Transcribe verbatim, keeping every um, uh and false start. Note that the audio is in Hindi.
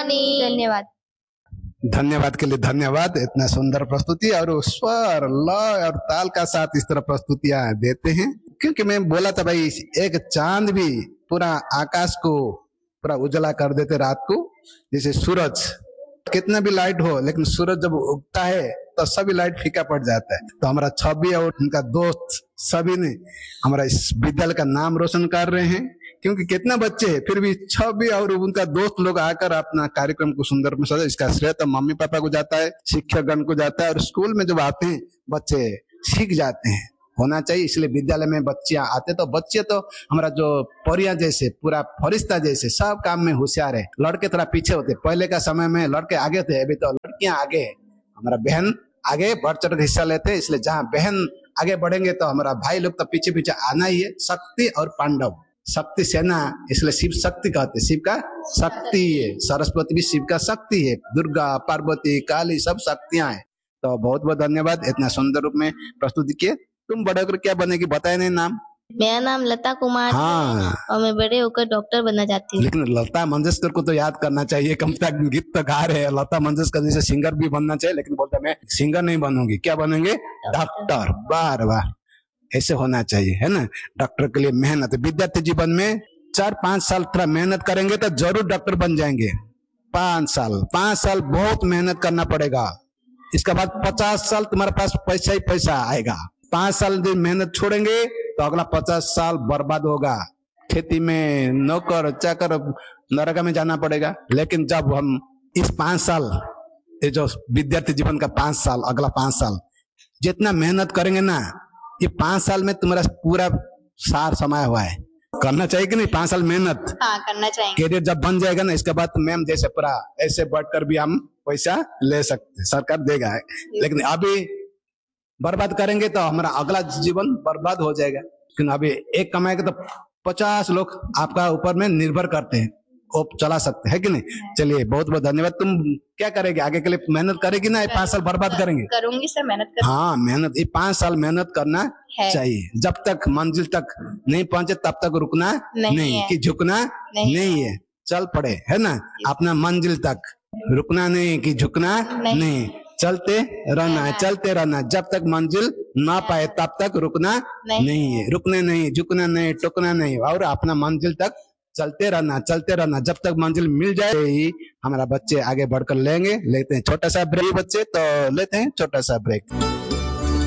मॉर्निंग। धन्यवाद। धन्यवाद के लिए धन्यवाद। इतना सुंदर प्रस्तुति और स्वर लय और ताल का साथ इस तरह प्रस्तुतियां देते हैं, क्योंकि मैं बोला था भाई एक चांद भी पूरा आकाश को पूरा उजला कर देते रात को। जैसे सूरज कितना भी लाइट हो, लेकिन सूरज जब उगता है तो सभी लाइट फीका पड़ जाता है। तो हमारा छवि और उनका दोस्त सभी ने हमारा इस विद्यालय का नाम रोशन कर रहे हैं, क्योंकि कितना बच्चे हैं फिर भी छवि और उनका दोस्त लोग आकर अपना कार्यक्रम को सुंदर में सजा। इसका श्रेय तो मम्मी पापा को जाता है, शिक्षकगण को जाता है, और स्कूल में जब आते हैं बच्चे सीख जाते हैं। होना चाहिए, इसलिए विद्यालय में बच्चियां आते तो बच्चे तो हमारा जो परियां जैसे पूरा फरिश्ता जैसे सब काम में होशियार है। लड़के थोड़ा पीछे होते, पहले का समय में लड़के आगे थे, अभी तो लड़कियां आगे है। हमारा बहन आगे बढ़ चढ़ के हिस्सा लेते, इसलिए जहाँ बहन आगे बढ़ेंगे तो हमारा भाई लोग तो पीछे पीछे आना ही है। शक्ति और पांडव, शक्ति सेना, इसलिए शिव शक्ति कहते, शिव का शक्ति है। सरस्वती भी शिव का शक्ति है, दुर्गा पार्वती काली सब शक्तियां हैं। तो बहुत बहुत धन्यवाद इतना सुंदर रूप में प्रस्तुति किए। तुम बड़े होकर क्या बनेगी बताए नहीं नाम? मेरा नाम लता कुमार हाँ, है और मैं बड़े होकर डॉक्टर बनना चाहती हूँ। लेकिन लता मंगेशकर को तो याद करना चाहिए, कम से कम गीत तो गा रहे हैं। लता मंगेशकर जैसे सिंगर भी बनना चाहिए, लेकिन बोलता मैं सिंगर नहीं बनूंगी, क्या बनूंगे? डॉक्टर। बार बार ऐसे होना चाहिए, है ना। डॉक्टर के लिए मेहनत, विद्यार्थी जीवन में चार पांच साल थोड़ा मेहनत करेंगे तो जरूर डॉक्टर बन जाएंगे। पांच साल पांच साल बहुत मेहनत करना पड़ेगा। इसके बाद पचास साल तुम्हारे पास पैसा ही पैसा आएगा। पांच साल जो मेहनत छोड़ेंगे तो अगला पचास साल बर्बाद होगा। खेती में नौकर चाकर नरका में जाना पड़ेगा। लेकिन जब हम इस पांच साल, ये जो विद्यार्थी जीवन का पांच साल, अगला पांच साल जितना मेहनत करेंगे ना, ये पांच साल में तुम्हारा पूरा सार समाया हुआ है। करना चाहिए कि नहीं? पांच साल मेहनत, हाँ करना चाहिए। कैरियर जब बन जाएगा ना, इसके बाद मैम जैसे पूरा ऐसे बढ़कर भी हम पैसा ले सकते, सरकार देगा। लेकिन अभी बर्बाद करेंगे तो हमारा अगला जीवन बर्बाद हो जाएगा। लेकिन अभी एक कमाएगा तो पचास लोग आपका ऊपर में निर्भर करते हैं, वो चला सकते हैं कि नहीं। चलिए बहुत बहुत धन्यवाद। तुम क्या करेगी आगे के लिए? मेहनत करेगी ना? ये पांच साल बर्बाद करेंगे? करूंगी सर, मेहनत करूंगी। हाँ मेहनत, ये पांच साल मेहनत करना चाहिए। जब तक मंजिल तक नहीं पहुंचे तब तक रुकना नहीं, नहीं कि झुकना नहीं, नहीं है। चल पड़े, है ना, अपना मंजिल तक रुकना नहीं कि झुकना नहीं, नहीं। चलते रहना है, चलते रहना, जब तक मंजिल ना पाए तब तक रुकना नहीं, नहीं है। रुकने नहीं, झुकना नहीं, टुकना नहीं, और अपना मंजिल तक चलते रहना, चलते रहना, जब तक मंजिल मिल जाए ही हमारा बच्चे आगे बढ़कर लेंगे। लेते हैं छोटा सा ब्रेक बच्चे, तो लेते हैं छोटा सा ब्रेक।